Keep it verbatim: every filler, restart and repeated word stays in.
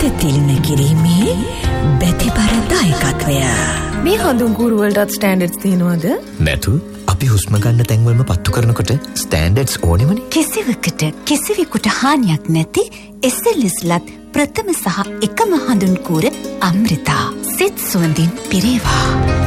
තිලින කිරීමේ බැතිබර දායකත්වය. මේ හඳුන් කූරු වලටත් ස්ටෑන්ඩඩ්ස් තියෙනවද? නැතු. අපි හුස්ම ගන්න තැන්වලම පත්තු කරනකොට ස්ටෑන්ඩඩ්ස් ඕනෙමනේ. කිසිවකට කිසිවෙකුට හානියක් නැති එස් එල් එස් ලත් ප්‍රථම සහ එකම හඳුන් කූර අමෘතා. සිත් සුවඳින් පිරේවා.